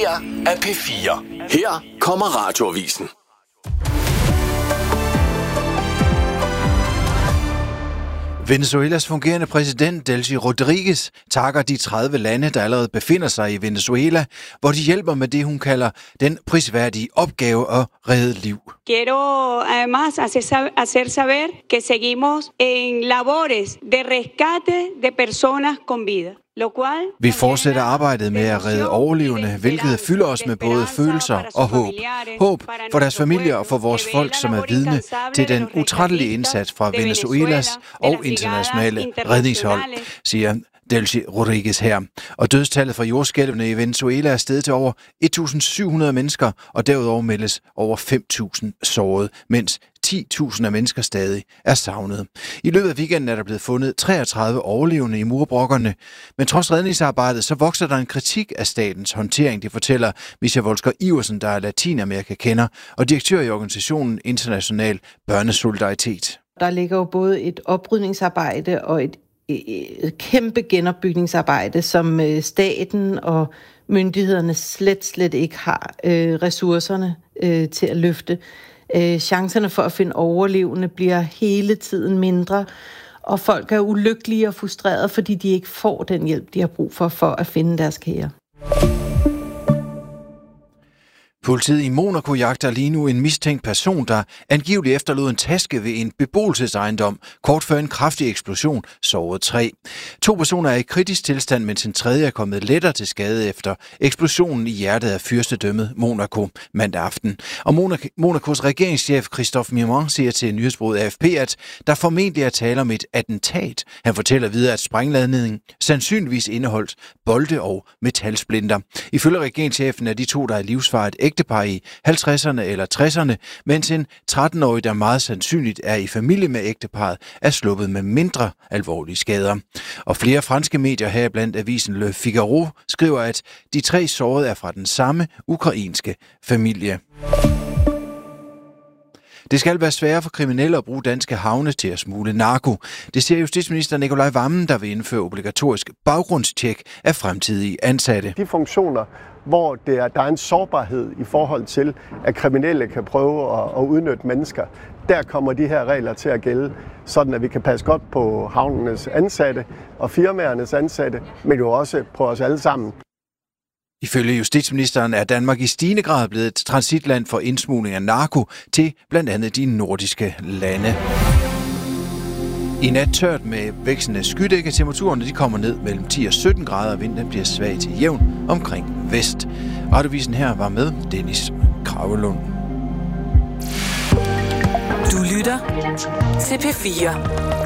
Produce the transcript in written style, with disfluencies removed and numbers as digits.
her er P4. Her kommer Radioavisen. Venezuelas fungerende præsident Delcy Rodríguez takker de 30 lande, der allerede befinder sig i Venezuela, hvor de hjælper med det, hun kalder den prisværdige opgave at redde liv. Quiero además hacer saber que seguimos en labores de rescate de personas con vida. Vi fortsætter arbejdet med at redde overlevende, hvilket fylder os med både følelser og håb. Håb for deres familier og for vores folk, som er vidne til den utrættelige indsats fra Venezuelas og internationale redningshold, siger Delcy Rodríguez her. Og dødstallet fra jordskælvene i Venezuela er steget til over 1.700 mennesker, og derudover meldes over 5.000 såret, mens 10.000 af mennesker stadig er savnet. I løbet af weekenden er der blevet fundet 33 overlevende i murbrokkerne, men trods redningsarbejdet, så vokser der en kritik af statens håndtering, det fortæller Mischa Wolsker Iversen, der er Latinamerika-kender og direktør i organisationen International Børnesolidaritet. Der ligger jo både et oprydningsarbejde og et kæmpe genopbygningsarbejde, som staten og myndighederne slet ikke har ressourcerne til at løfte. Chancerne for at finde overlevende bliver hele tiden mindre, og folk er ulykkelige og frustrerede, fordi de ikke får den hjælp, de har brug for at finde deres kære. Politiet i Monaco jagter lige nu en mistænkt person, der angiveligt efterlod en taske ved en beboelsesejendom, kort før en kraftig eksplosion sårede 3. 2 personer er i kritisk tilstand, mens en tredje er kommet lettere til skade efter eksplosionen i hjertet af fyrstedømmet Monaco mandag aften. Og Monacos regeringschef Christophe Mimon siger til nyhedsbureauet AFP, at der formentlig er tale om et attentat. Han fortæller videre, at sprængladningen sandsynligvis indeholdt bolde og metalsplinter. Ifølge regeringschefen er de 2, der er livsfare, et ægtepar i 50'erne eller 60'erne, mens en 13-årig, der meget sandsynligt er i familie med ægteparret, er sluppet med mindre alvorlige skader. Og flere franske medier, heriblandt avisen Le Figaro, skriver, at de 3 sårede er fra den samme ukrainske familie. Det skal være sværere for kriminelle at bruge danske havne til at smugle narko. Det siger justitsminister Nicolai Wammen, der vil indføre obligatorisk baggrundstjek af fremtidige ansatte. De funktioner, hvor der er en sårbarhed i forhold til, at kriminelle kan prøve at udnytte mennesker, der kommer de her regler til at gælde, sådan at vi kan passe godt på havnenes ansatte og firmaernes ansatte, men jo også på os alle sammen. Ifølge justitsministeren er Danmark i stigende grad blevet et transitland for indsmugling af narko til blandt andet de nordiske lande. I nat tørt med vækstende skydække. Temperaturerne de kommer ned mellem 10 og 17 grader, og vinden bliver svag til jævn omkring vest. Radioavisen her var med Dennis Kravelund. Du lytter til P4.